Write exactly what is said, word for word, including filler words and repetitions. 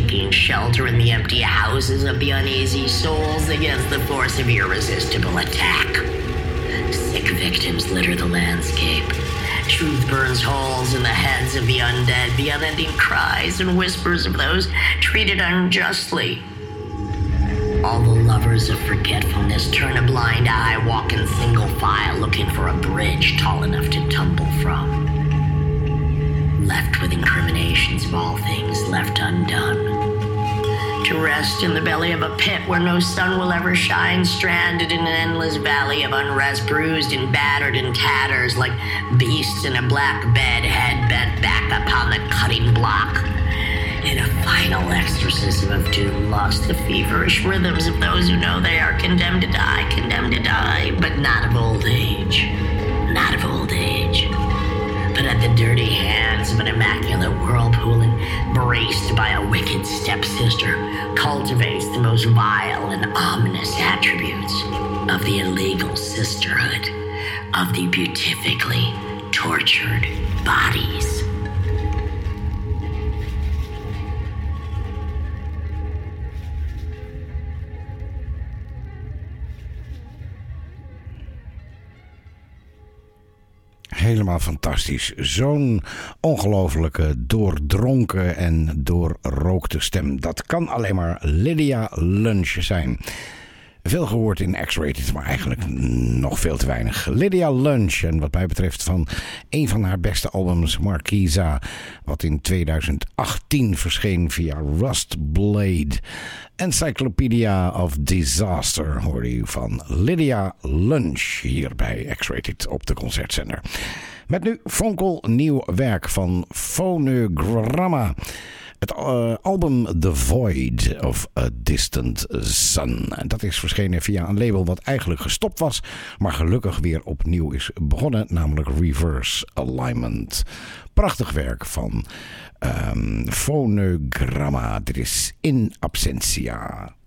taking shelter in the empty houses of the uneasy souls against the force of irresistible attack. Sick victims litter the landscape. Truth burns holes in the heads of the undead, the unending cries and whispers of those treated unjustly. All the lovers of forgetfulness turn a blind eye, walk in single file, looking for a bridge tall enough to tumble from. Left with incriminations of all things left undone. To rest in the belly of a pit where no sun will ever shine, stranded in an endless valley of unrest, bruised and battered in tatters like beasts in a black bed, head bent back upon the cutting block. In a final exorcism of doom, lost the feverish rhythms of those who know they are condemned to die, condemned to die, but not of old age, not of old age. But at the dirty hands of an immaculate whirlpool, embraced by a wicked stepsister, cultivates the most vile and ominous attributes of the illegal sisterhood, of the beatifically tortured bodies. Helemaal fantastisch. Zo'n ongelofelijke, doordronken en doorrookte stem. Dat kan alleen maar Lydia Lunch zijn. Veel gehoord in X-Rated, maar eigenlijk nog veel te weinig. Lydia Lunch, en wat mij betreft van een van haar beste albums, Marquisa, wat in tweeduizend achttien verscheen via Rustblade. Encyclopedia of Disaster hoorde u van Lydia Lunch hier bij X-Rated op de concertzender. Met nu fonkel nieuw werk van Phonogramma. Het uh, album The Void of a Distant Sun. En dat is verschenen via een label wat eigenlijk gestopt was, maar gelukkig weer opnieuw is begonnen, namelijk Reverse Alignment. Prachtig werk van um, Phonogramma. Dit is In Absentia.